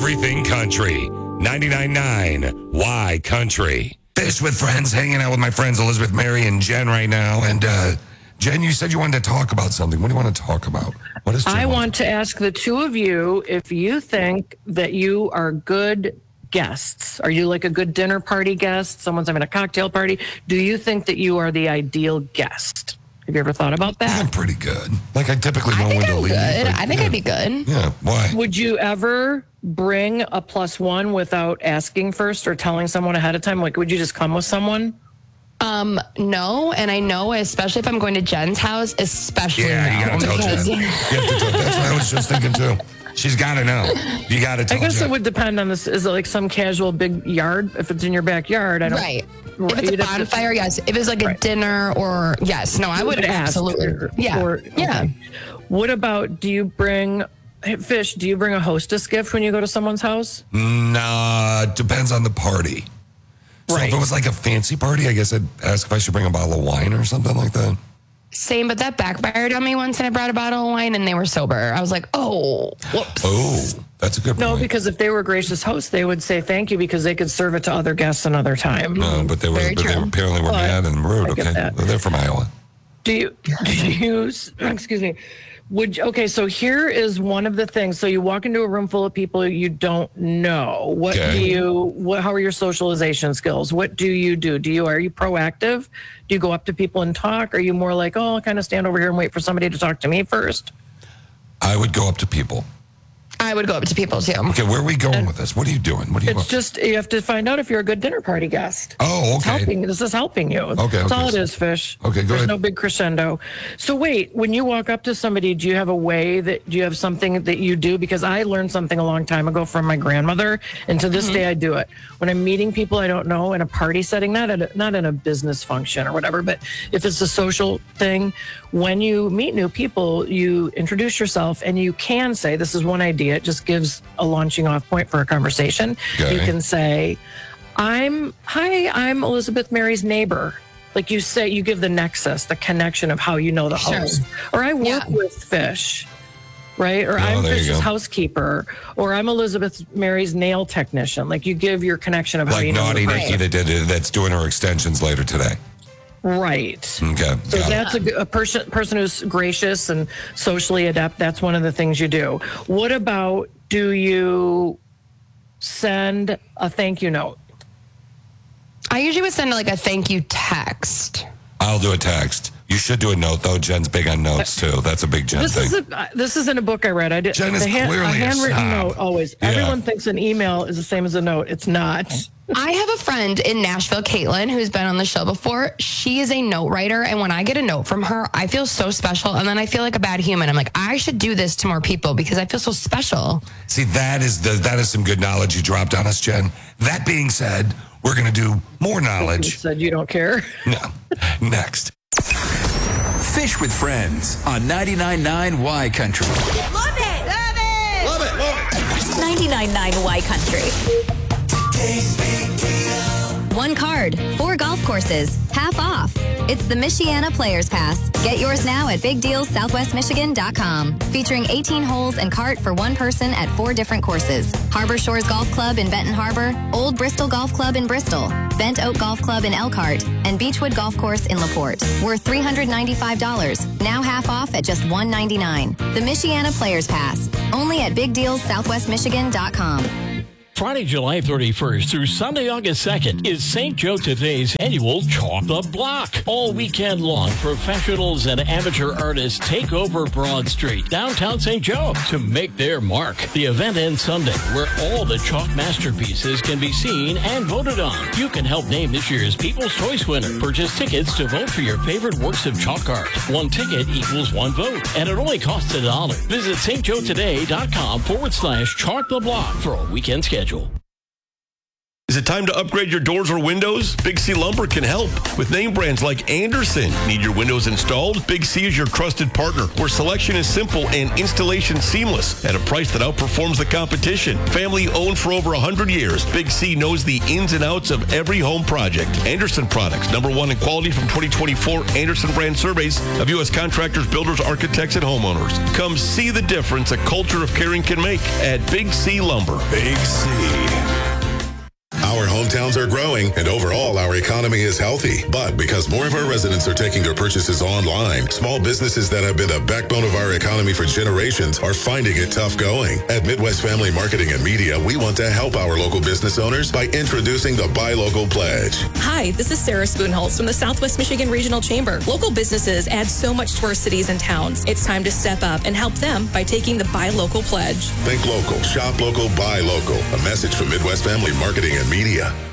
everything country. 99.9 Y Country. Fish with Friends, hanging out with my friends Elizabeth, Mary, and Jen right now. And Jen, you said you wanted to talk about something. What do you want to talk about? What is Jen I want to ask the two of you if you think that you are good guests. Are you like a good dinner party guest? Someone's having a cocktail party. Do you think that you are the ideal guest? Have you ever thought about that? I'm pretty good. Like, I typically know when to leave. I think I'd be good. Yeah, why? Would you ever bring a +1 without asking first or telling someone ahead of time? Like, would you just come with someone? No, and I know, especially if I'm going to Jen's house, especially Yeah, no, you got to tell because- Jen. You have to tell. That's what I was just thinking, too. She's got to know. You got to tell I guess Jen. it would depend on this. Is it like some casual big yard? If it's in your backyard, I don't. Right. If it's a you'd have to- bonfire, yes. If it's like a dinner or yes, no, I would ask absolutely. her, Yeah. okay. What about, do you bring a hostess gift when you go to someone's house? Nah, depends on the party. So Right. if it was like a fancy party, I guess I'd ask if I should bring a bottle of wine or something like that. Same, but that backfired on me once, and I brought a bottle of wine, and they were sober. I was like, oh, whoops. Oh, that's a good point. No, because if they were gracious hosts, they would say thank you because they could serve it to other guests another time. No, but they were Very true. apparently were mad and rude. I get Okay, that. they're from Iowa. Do you excuse me, okay, so here is one of the things. So you walk into a room full of people you don't know. Okay. How are your socialization skills? What do you do? Are you proactive? Do you go up to people and talk? Are you more like, oh, I'll kind of stand over here and wait for somebody to talk to me first? I would go up to people. I would go up to people too. Okay, where are we going with this? What are you doing? What are you? It's just, you have to find out if you're a good dinner party guest. Oh, okay. This is helping you. Okay, That's okay. all it is, Fish. Okay, go There's ahead. no big crescendo. So wait, when you walk up to somebody, do you have something that you do? Because I learned something a long time ago from my grandmother, and to this day I do it. When I'm meeting people I don't know in a party setting, not in a business function or whatever, but if it's a social thing, when you meet new people, you introduce yourself and you can say, this is one idea, it just gives a launching off point for a conversation. Okay. You can say, I'm Elizabeth Mary's neighbor. Like you say, you give the nexus, the connection of how you know the Sure. host. Or I work with Fish, right? Or I'm there you Fish's go. housekeeper. Or I'm Elizabeth Mary's nail technician. Like you give your connection of how Like you know naughty the Nikki person. that's doing her extensions later today. Right. Okay, So got it. that's a person who's gracious and socially adept. That's one of the things you do. What about, do you send a thank you note? I usually would send like a thank you text. I'll do a text. You should do a note, though. Jen's big on notes, too. That's a big Jen thing. This is in a book I read. I did. Jen is clearly a a handwritten snob. note always. Yeah. Everyone thinks an email is the same as a note. It's not. I have a friend in Nashville, Caitlin, who's been on the show before. She is a note writer, and when I get a note from her, I feel so special, and then I feel like a bad human. I'm like, I should do this to more people because I feel so special. See, that is some good knowledge you dropped on us, Jen. That being said, we're going to do more You knowledge. said you don't care. No. Next. Fish with Friends on 99.9 Y Country. Love it! Love it! Love it! Love it! 99.9 Y Country. One card, 4 golf courses, half off. It's the Michiana Players Pass. Get yours now at BigDealSouthwestMichigan.com. Featuring 18 holes and cart for one person at 4 different courses. Harbor Shores Golf Club in Benton Harbor, Old Bristol Golf Club in Bristol, Bent Oak Golf Club in Elkhart, and Beechwood Golf Course in LaPorte. Worth $395. Now half off at just $199. The Michiana Players Pass. Only at BigDealSouthwestMichigan.com. Friday, July 31st through Sunday, August 2nd is St. Joe Today's annual Chalk the Block. All weekend long, professionals and amateur artists take over Broad Street, downtown St. Joe, to make their mark. The event ends Sunday, where all the chalk masterpieces can be seen and voted on. You can help name this year's People's Choice winner. Purchase tickets to vote for your favorite works of chalk art. One ticket equals one vote, and it only costs $1. Visit stjoetoday.com/Chalk the Block for a weekend schedule. Is it time to upgrade your doors or windows? Big C Lumber can help. With name brands like Anderson. Need your windows installed? Big C is your trusted partner, where selection is simple and installation seamless at a price that outperforms the competition. Family owned for over 100 years, Big C knows the ins and outs of every home project. Anderson Products, #1 in quality from 2024 Anderson brand surveys of U.S. contractors, builders, architects, and homeowners. Come see the difference a culture of caring can make at Big C Lumber. Big C. Our hometowns are growing, and overall, our economy is healthy. But because more of our residents are taking their purchases online, small businesses that have been the backbone of our economy for generations are finding it tough going. At Midwest Family Marketing and Media, we want to help our local business owners by introducing the Buy Local Pledge. Hi, this is Sarah Spoonholtz from the Southwest Michigan Regional Chamber. Local businesses add so much to our cities and towns. It's time to step up and help them by taking the Buy Local Pledge. Think local, shop local, buy local. A message from Midwest Family Marketing and Media.